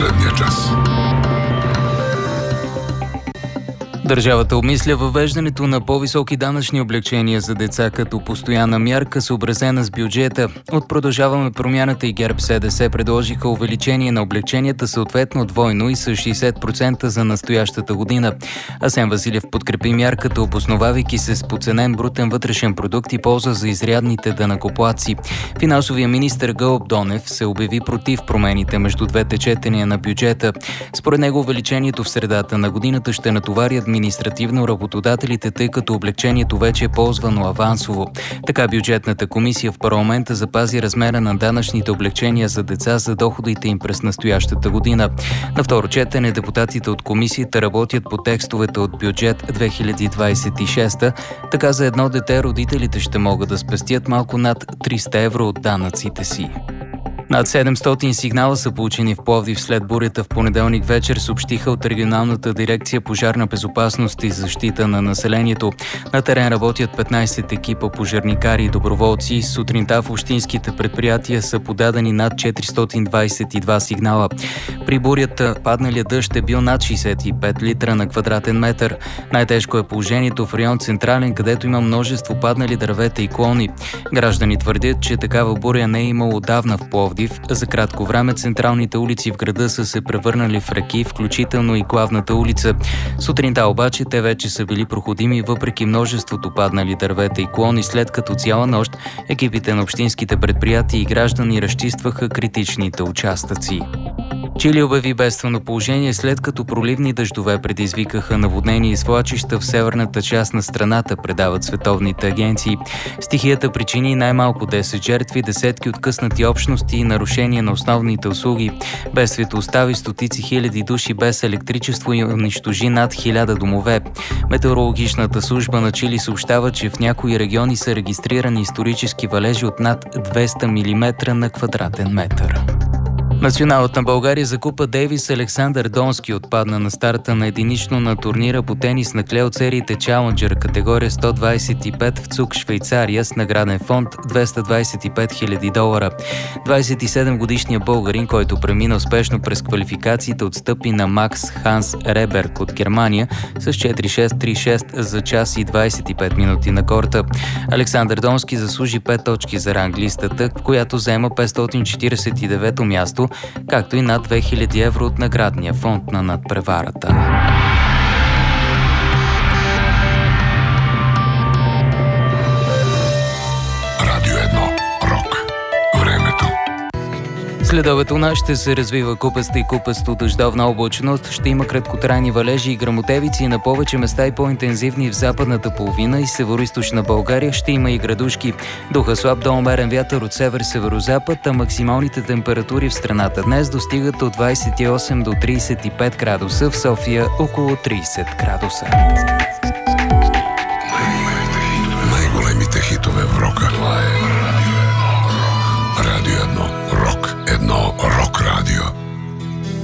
последния час. Държавата обмисля въвеждането на по-високи данъчни облекчения за деца като постоянна мярка, съобразена с бюджета. От Продължаваме промяната и ГЕРБ-СДС предложиха увеличение на облекченията съответно двойно и с 60% за настоящата година. Асен Василев подкрепи мярката, обосновавайки се с подценен брутен вътрешен продукт и полза за изрядните данъкоплатци. Финансовия министър Гълъб Донев се обяви против промените между двете четения на бюджета. Според него увеличението в средата на годината ще натовари административно работодателите, тъй като облекчението вече е ползвано авансово. Така бюджетната комисия в парламента запази размера на данъчните облекчения за деца за доходите им през настоящата година. На второ четене депутатите от комисията работят по текстовете от бюджет 2026. Така за едно дете родителите ще могат да спестят малко над 300 евро от данъците си. Над 700 сигнала са получени в Пловдив след бурята в понеделник вечер, съобщиха от регионалната дирекция пожарна безопасност и защита на населението. На терен работят 15 екипа пожарникари и доброволци. Сутринта в общинските предприятия са подадени над 422 сигнала. При бурята падналият дъжд е бил над 65 литра на квадратен метър. Най-тежко е положението в район Централен, където има множество паднали дървета и клони. Граждани твърдят, че такава буря не е имало отдавна в Пловдив. За кратко време централните улици в града са се превърнали в реки, включително и главната улица. Сутринта обаче те вече са били проходими въпреки множеството паднали дървета и клони, след като цяла нощ екипите на общинските предприятия и граждани разчистваха критичните участъци. Чили обяви бедствено положение, след като проливни дъждове предизвикаха наводнения и свлачища в северната част на страната, предават световните агенции. Стихията причини най-малко 10 жертви, десетки откъснати общности и нарушения на основните услуги. Бедствието остави стотици хиляди души без електричество и унищожи над 1000 домове. Метеорологичната служба на Чили съобщава, че в някои региони са регистрирани исторически валежи от над 200 мм на квадратен метър. Националът на България за Купа Дейвис Александър Донски отпадна на старта на единично на турнира по тенис на клей от сериите Challenger категория 125 в ЦУК, Швейцария, с награден фонд $225 000. 27-годишният българин, който премина успешно през квалификациите, отстъпи на Макс Ханс Реберг от Германия с 4-6-3-6 за час и 25 минути на корта. Александър Донски заслужи 5 точки за ранглистата, в която заема 549-то място, както и над 2000 евро от наградния фонд на надпреварата. Радио 1. Рок. Времето. Следобед ще се развива купеста и купесто дъждовна облачност, ще има краткотрайни валежи и гръмотевици, на повече места и по-интензивни в западната половина и североизточна България ще има и градушки. Духа слаб до умерен вятър от север-северозапад, а максималните температури в страната днес достигат от 28 до 35 градуса, в София около 30 градуса.